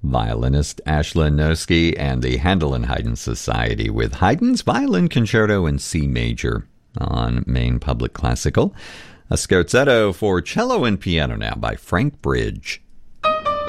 violinist Ashla Noski and the Handel and Haydn Society with Haydn's Violin Concerto in C Major on Maine Public Classical. A scherzetto for cello and piano now by Frank Bridge.